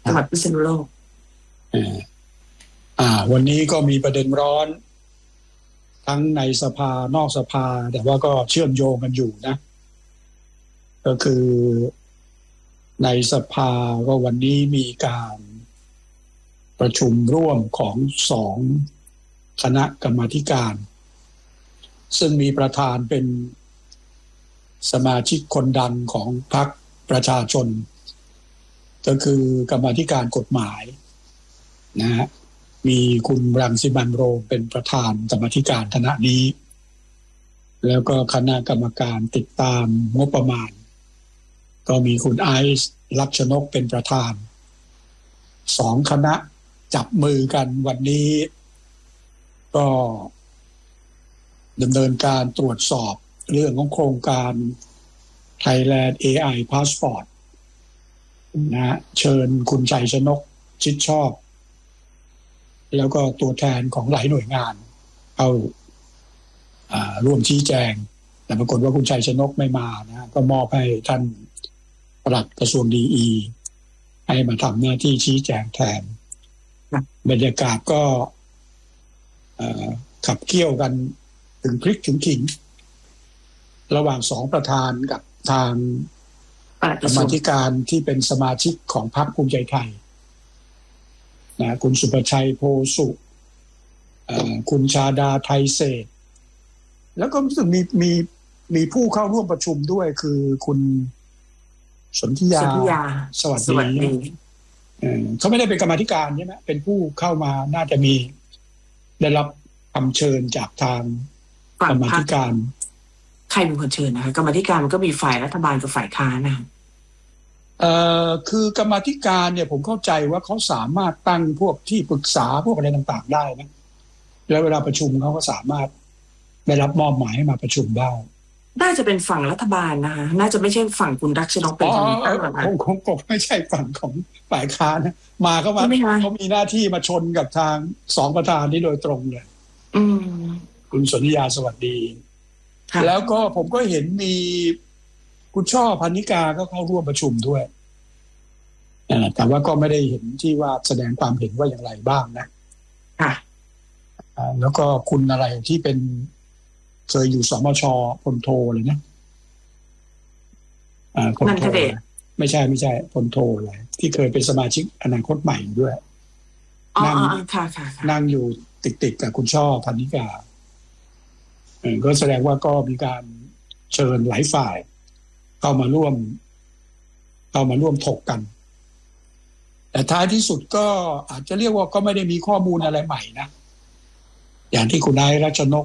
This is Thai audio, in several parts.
จังหวัดพิษณุโลกวันนี้ก็มีประเด็นร้อนทั้งในสภานอกสภาแต่ว่าก็เชื่อมโยงกันอยู่นะก็คือในสภาก็วันนี้มีการประชุมร่วมของ2คณะกรรมาธิการซึ่งมีประธานเป็นสมาชิกคนดังของพรรคประชาชนก็คือกรรมาธิการกฎหมายนะฮะมีคุณรังสิมันต์โรมเป็นประธานกรรมาธิการคณะนี้แล้วก็คณะกรรมการติดตามงบประมาณก็มีคุณไอซ์ลักษณกเป็นประธาน2คณะจับมือกันวันนี้ก็ดำเนินการตรวจสอบเรื่องของโครงการ Thailand AI Passport นะเชิญคุณชัยชนกชิดชอบแล้วก็ตัวแทนของหลายหน่วยงานเข้าร่วมชี้แจงแต่ปรากฏว่าคุณชัยชนกไม่มานะก็มอบให้ท่านปลัดกระทรวงดีให้มาทำหน้าที่ชี้แจงแทนบรรยากาศก็ขับเคี่ยวกันถึงพริกถึงขิงระหว่าง2ประธานกับทางกรรมาธิการที่เป็นสมาชิกของพรรคภูมิใจไทยนะคุณสุประชัยโพสุคุณชาดาไทยเศษแล้วก็รู้สึกมีผู้เข้าร่วมประชุมด้วยคือคุณสนธิยาสวัสดีเขาไม่ได้เป็นกรรมาธิการใช่ไหมเป็นผู้เข้ามาน่าจะมีได้รับคำเชิญจากทางกรรมาธิการใครเป็นคนเชิญนะคะกรรมาธิการมันก็มีฝ่ายรัฐบาลกับฝ่ายค้านนะคือกรรมาธิการเนี่ยผมเข้าใจว่าเขาสามารถตั้งพวกที่ปรึกษาพวกอะไรต่างๆได้นะแล้วเวลาประชุมเขาก็สามารถได้รับมอบหมายให้มาประชุมได้น่าจะเป็นฝั่งรัฐบาลนะคะน่าจะไม่ใช่ฝั่งคุณรักชนกเป็นคนตั้งหรอกค่ะคงไม่ใช่ฝั่งของฝ่ายค้านนะมาเขามีหน้าที่มาชนกับทาง2ประธานนี้โดยตรงเลยคุณสนธิยาสวัสดีแล้วก็ผมก็เห็นมีคุณช่อพรรณิกาก็เข้าร่วมประชุมด้วยแต่ว่าก็ไม่ได้เห็นที่ว่าแสดงความเห็นว่าอย่างไรบ้างนะแล้วก็คุณอะไรที่เป็นเคยอยู่สมช.พลโทเลยนะพลโทไม่ใช่พลโทอะไรที่เคยเป็นสมาชิกอนาคตใหม่ด้วยนั่งอยู่ติดกับคุณช่อพรรณิกาก็แสดงว่าก็มีการเชิญหลายฝ่ายเข้ามาร่วมถกกันแต่ท้ายที่สุดก็อาจจะเรียกว่าก็ไม่ได้มีข้อมูลอะไรใหม่นะอย่างที่คุณนายรัชนก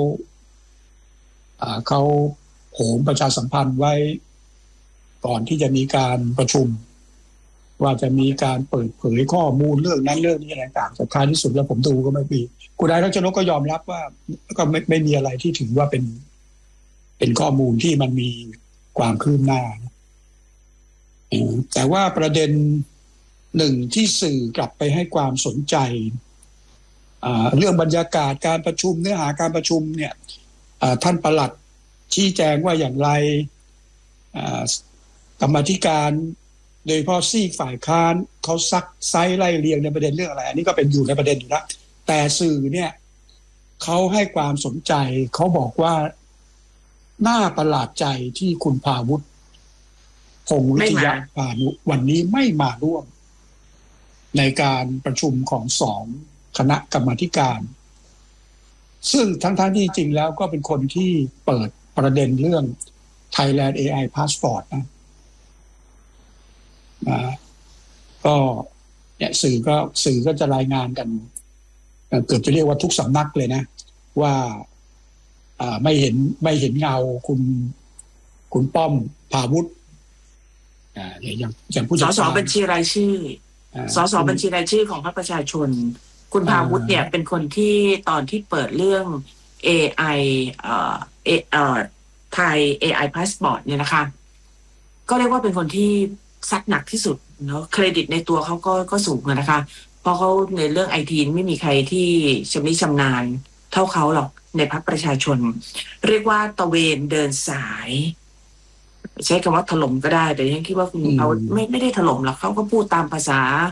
เขาโหมประชาสัมพันธ์ไว้ก่อนที่จะมีการประชุมว่าจะมีการเปิดเผยข้อมูลเรื่องนั้นเรื่องนี้อะไรต่างๆแต่ท้ายที่สุดแล้วผมดูก็ไม่มีคุณนายรัชนกก็ยอมรับว่าก็ไม่มีอะไรที่ถือว่าเป็นข้อมูลที่มันมีความคืบหน้าแต่ว่าประเด็นหนึ่งที่สื่อกลับไปให้ความสนใจเรื่องบรรยากาศการประชุมเนื้อหาการประชุมเนี่ยท่านปลัดชี้แจงว่าอย่างไรกรรมาธิการโดยเฉพาะซีกฝ่ายค้านเขาซักไซไล่เรียงในประเด็นเรื่องอะไรอันนี้ก็เป็นอยู่ในประเด็นอยู่แล้วแต่สื่อเนี่ยเขาให้ความสนใจเขาบอกว่าน่าประหลาดใจที่คุณภาวุฒิพงษ์วิทยาพานุวันนี้ไม่มาร่วมในการประชุมของ2คณะกรรมาธิการซึ่งทั้งที่จริงแล้วก็เป็นคนที่เปิดประเด็นเรื่อง Thailand AI Passport ก็เนี่ยสื่อก็จะรายงานกันเกือบจะเรียกว่าทุกสำนักเลยนะว่าไม่เห็นเงาคุณป้อมภาวุฒิอย่างผู้สสบัญชีรายชื่อสสบัญชีรายชื่อของพรรคประชาชนคุณภาวุฒิเนี่ยเป็นคนที่ตอนที่เปิดเรื่อง AI Thai AI Passport เนี่ยนะคะก็เรียกว่าเป็นคนที่ซัดหนักที่สุดเนาะเครดิตในตัวเขาก็สูงนะคะเพราะเขาในเรื่อง IT ไม่มีใครที่ชำนาญเท่าเขาหรอกในพรรคประชาชนเรียกว่าตะเวนเดินสายใช้คำว่าถล่มก็ได้แต่ยังคิดว่าคุณเขาไม่ได้ถล่มหรอกเขาก็พูดตามภาษา